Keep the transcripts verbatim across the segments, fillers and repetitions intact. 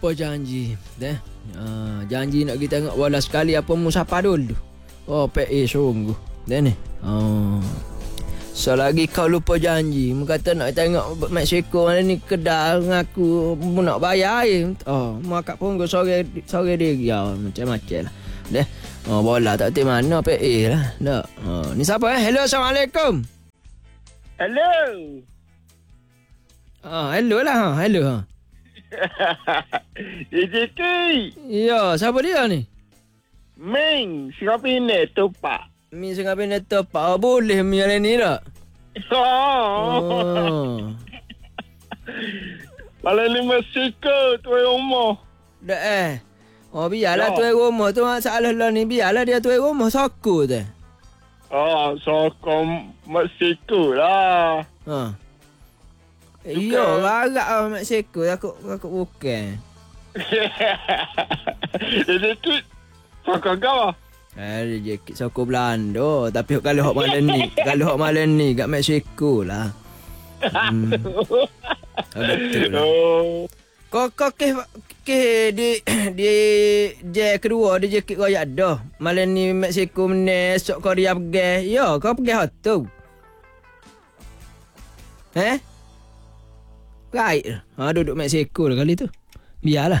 lupa janji. Deh. Uh, janji nak kita tengok bola sekali apa musafah dulu. Oh, P A sungguh. Deh ni. Oh. So lagi kau lupa janji. Mu kata nak tengok Mexico mana ni Kedah ngaku mu nak bayar air. Oh, mu akak pun go sore sore dia ya macam-macam lah. Deh. Oh, bola tak tahu mana P A lah. Dak. Oh, ni siapa eh? Hello, Assalamualaikum. Hello. Ah, hello lah. Ha, hello ha. D J K. Ya, siapa dia ni? Ming, Singapura Tupak. Mi Singapura Tupak. Oh, boleh mi yang ni tak? Oh. Oh. Malam ni Mexico tuai rumah. Dah eh. Oh, biarlah ya. tuai rumah tu masalah lah ni. Biarlah dia tuai rumah soko tu. Oh, sokong Mexico lah. Ha. Iya, rarak lah Mexico. Takut, takut bukan. Jadi kit, sokong kau. Ada jakit soko Belanda. Tapi kalau hok malam ni, kalau hok malam ni kat Mexico lah. Hmm. Oh, betul lah. Oh. Kau kau ke ke di di je kedua di jakit kau ya dah. Malam ni Mexico meneh esok Korea pergi. Ya, kau pergi hot tu. Eh? Right. Ha, duduk Mexico lah kali tu. Biarlah.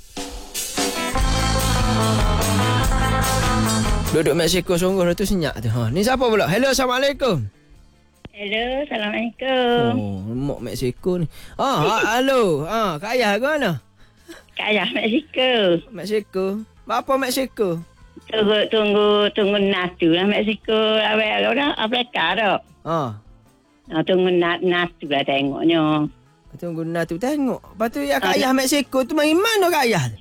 Duduk Mexico sungguh tu senyap tu. Ha, ni siapa pula? Hello, Assalamualaikum. Hello, Assalamualaikum. Oh, mak Mexico ni. Ah, ha, halo. Ah, ha, Kak Ayah ke mana? Kak Ayah Mexico. Mexico. Apa Mexico? Tunggu, tunggu, tunggu natu lah Mexico. Awal orang Afrika dah. Ah. Ha, tunggu nat natu lah tengoknya. Tunggu natu tengok. Lepas tu ya Kak Ayah Mexico tu main mana Kak Ayah?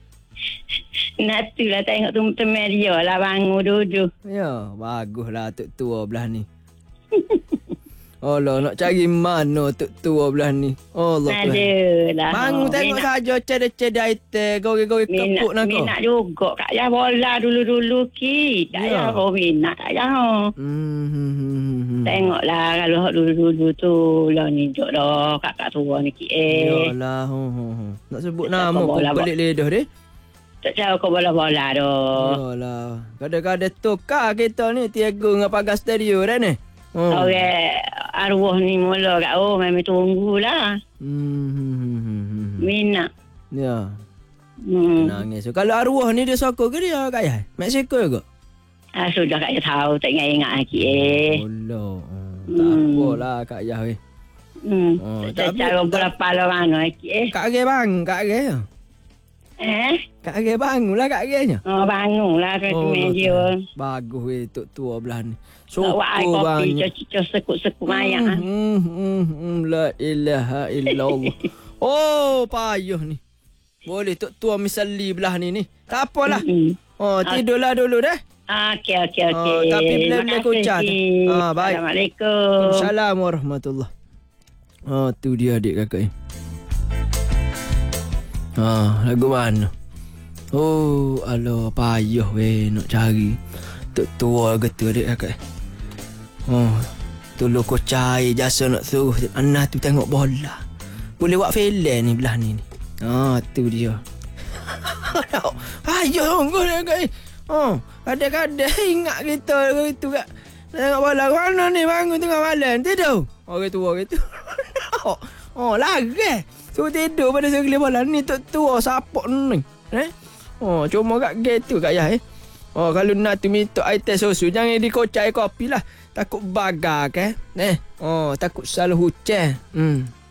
Natu lah tengok tu temen dia lah bangun duduk. Ya, baguslah tok tua belah ni. Allah, nak cari mana tok tua belah ni. Allah. Adalah. Bangun tengok saja cedek-cedek ite, goreng-goreng kepuk nak kau. Minat juga Kak Ayah bola dulu-dulu ki. Kak Ayah oh minat Kak Ayah. Hmm. Tengoklah kalau dulu-dulu tu lah ni jok dah kakak tua ni ki eh. Yalah, ho ho ho. Nak sebut nama pun pelik lidah dia. Tak tahu kau bola-bola dah. Yalah. Kadang-kadang tukar kita ni Tiago dengan pagar stereo dah ni. Oh. Orang arwah ni mula kat oh memang tunggulah. Hmm. Minat. Ya. Hmm. Nangis. So, kalau arwah ni dia sokong ke dia Kak Ayah? Mexico juga? Ah, sudah Kak Ayah tahu. Tak ingat-ingat lagi eh. Allah. Oh, tak Hmm. apalah Kak Ayah eh. Hmm. Oh, tak tapi- cara berapa lah mana lagi eh. Kak Ayah bang, Kak Ayah. Eh? Kak Ayah bangunlah Kak Ayahnya. Oh, bangunlah ke Oh, meja. bagus weh tok tua belah ni. Bawa air Syukur kopi, banyak. cocok sekut-sekut mayak. Hmm, hmm, hmm, hmm, la ilaha illallah. Oh, payuh ni. Boleh tok tua misali belah ni ni. Tak apalah. Hmm. Oh, tidurlah dulu dah. Okey, okey, okey. Oh, tapi bila-bila Terima kucat. kasih. Ah, baik. Assalamualaikum. Assalamualaikum warahmatullahi. Oh, tu dia adik kakak ni. Ah, lagu mana? Oh, alah payah weh nak cari. Tok tua gitu adik kakak. Oh, tolong kau cari jasa nak suruh anak tu tengok bola. Boleh buat filem ni belah ni. Ah, tu dia. Payah kau kakak. Oh, kadang-kadang ingat kita gitu kak. Tengok bola mana ni bangun tengah malam tidur. Orang tua gitu. Oh, lagi. So tidur pada segala bola ni tok tua sapok ni. Eh? Oh, cuma kat gitu Kak Yah eh. Oh, kalau nak tu minta air teh susu jangan dikocai kopi lah. Takut bagar ke. Eh. Oh, takut salah hujan. Hmm.